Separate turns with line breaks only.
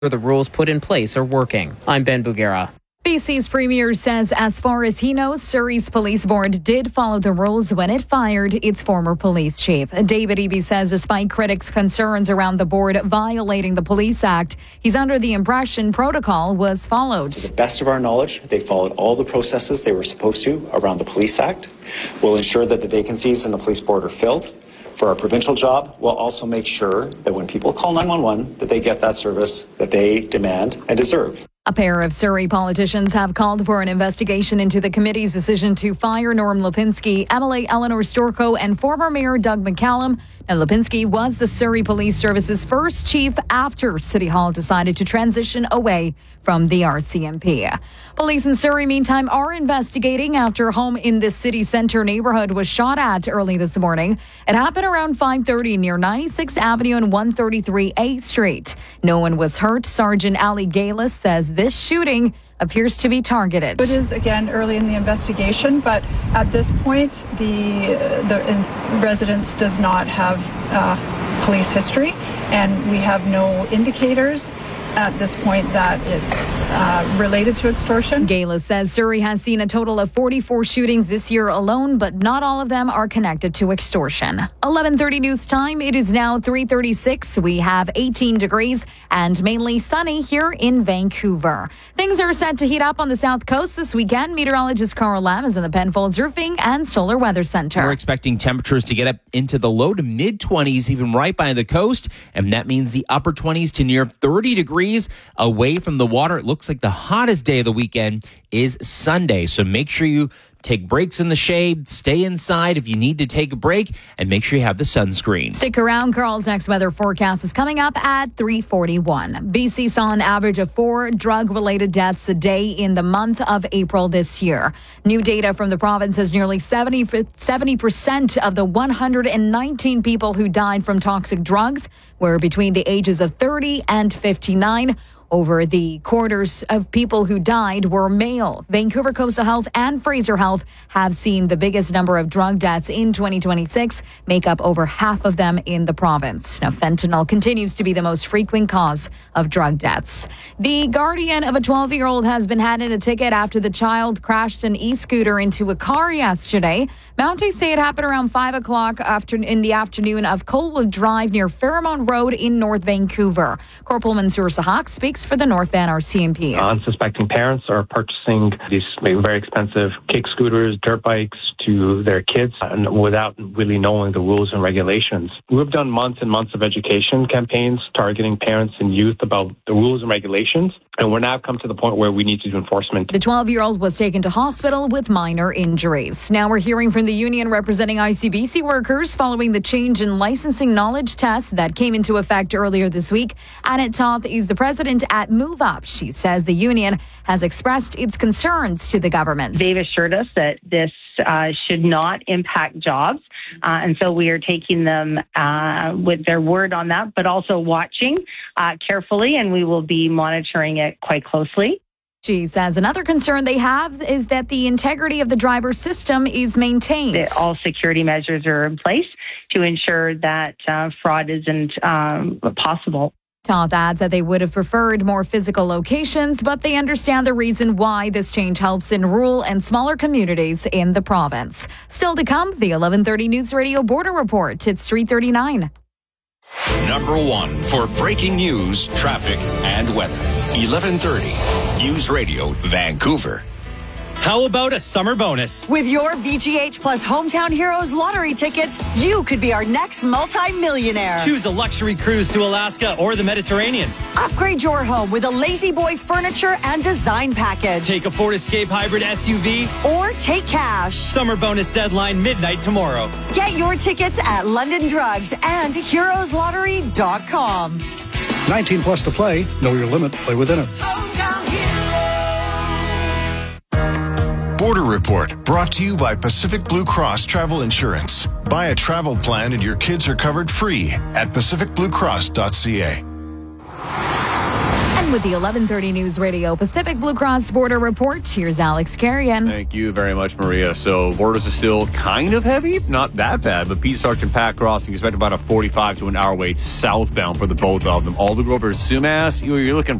the rules put in place are working. I'm Ben Bugera.
BC's Premier says as far as he knows, Surrey's police board did follow the rules when it fired its former police chief. David Eby says despite critics' concerns around the board violating the Police Act, he's under the impression protocol was followed.
To the best of our knowledge, they followed all the processes they were supposed to around the Police Act. We'll ensure that the vacancies in the police board are filled. For our provincial job, we'll also make sure that when people call 911, that they get that service that they demand and deserve.
A pair of Surrey politicians have called for an investigation into the committee's decision to fire Norm Lipinski, MLA Eleanor Storko, and former Mayor Doug McCallum. And Lipinski was the Surrey Police Service's first chief after City Hall decided to transition away from the RCMP. Police in Surrey, meantime, are investigating after a home in the city centre neighbourhood was shot at early this morning. It happened around 5:30 near 96th Avenue and 133A Street. No one was hurt. Sergeant Ali Galis says this shooting appears to be targeted.
It is, again, early in the investigation, but at this point, the residence does not have police history, and we have no indicators at this point that it's related to extortion.
Galis says Surrey has seen a total of 44 shootings this year alone, but not all of them are connected to extortion. 11:30 news time. It is now 3:36. We have 18 degrees and mainly sunny here in Vancouver. Things are set to heat up on the south coast this weekend. Meteorologist Carl Lam is in the Penfolds Roofing and Solar Weather Center.
We're expecting temperatures to get up into the low to mid 20s, even right by the coast, and that means the upper 20s to near 30 degrees away from the water. It looks like the hottest day of the weekend is Sunday. So make sure you take breaks in the shade, stay inside if you need to take a break, and make sure you have the sunscreen.
Stick around. Carl's next weather forecast is coming up at 3:41. BC saw an average of 4 drug-related deaths a day in the month of April this year. New data from the province says nearly 70% of the 119 people who died from toxic drugs were between the ages of 30 and 59. Over the quarters of people who died were male. Vancouver Coastal Health and Fraser Health have seen the biggest number of drug deaths in 2026, make up over half of them in the province. Now, fentanyl continues to be the most frequent cause of drug deaths. The guardian of a 12-year-old has been handed a ticket after the child crashed an e-scooter into a car yesterday. Mounties say it happened around 5 o'clock in the afternoon of Colwood Drive near Fairmont Road in North Vancouver. Corporal Mansour Sahak speaks for the North Van RCMP.
Unsuspecting parents are purchasing these very expensive kick scooters, dirt bikes to their kids and without really knowing the rules and regulations. We've done months and months of education campaigns targeting parents and youth about the rules and regulations, and we're now come to the point where we need to do enforcement.
The 12-year-old was taken to hospital with minor injuries. Now we're hearing from the union representing ICBC workers following the change in licensing knowledge tests that came into effect earlier this week. Annette Toth is the president at Move Up. She says the union has expressed its concerns to the government.
They've assured us that this should not impact jobs. And so we are taking them with their word on that, but also watching carefully, and we will be monitoring it quite closely.
She says another concern they have is that the integrity of the driver's system is maintained.
All security measures are in place to ensure that fraud isn't possible.
Toth adds that they would have preferred more physical locations, but they understand the reason why this change helps in rural and smaller communities in the province. Still to come, the 11:30 News Radio Border Report. It's 3:39.
Number 1 for breaking news, traffic, and weather. 11:30 News Radio Vancouver.
How about a summer bonus?
With your VGH Plus Hometown Heroes lottery tickets, you could be our next multi-millionaire.
Choose a luxury cruise to Alaska or the Mediterranean.
Upgrade your home with a Lazy Boy furniture and design package.
Take a Ford Escape Hybrid SUV.
Or take cash.
Summer bonus deadline midnight tomorrow.
Get your tickets at London Drugs and heroeslottery.com.
19 plus to play. Know your limit. Play within it.
Border Report, brought to you by Pacific Blue Cross Travel Insurance. Buy a travel plan and your kids are covered free at pacificbluecross.ca.
And Carrion with the 11:30 News Radio Pacific Blue Cross Border Report. Here's Alex Carrion.
Thank you very much, Maria. So borders are still kind of heavy, not that bad, but Peace Arch and Pat Crossing expect about a 45 to an hour wait southbound for the both of them. Aldergrove or Sumas, you're looking